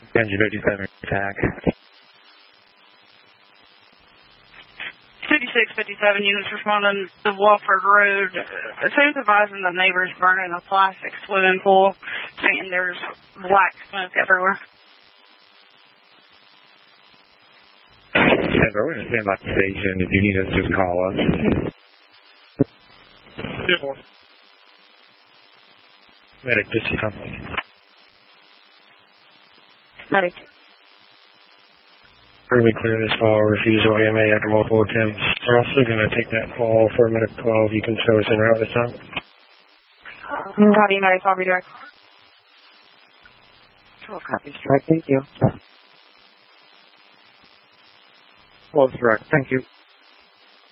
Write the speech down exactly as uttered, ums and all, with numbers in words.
Engine fifty-seven attack. fifty-six fifty-seven units responding to Wofford Road. It seems advising the neighbors burning a plastic swimming pool, saying there's black smoke everywhere. Yeah, we're going to stand by the station. If you need us, just call us. Medic, just come. Medic. We clear this call, refusal A M A after multiple attempts. We're also going to take that call for Medic twelve. You can show us in route this time. Copy, Medic, I'll be direct. twelve copies, direct, thank you. twelve direct, thank you.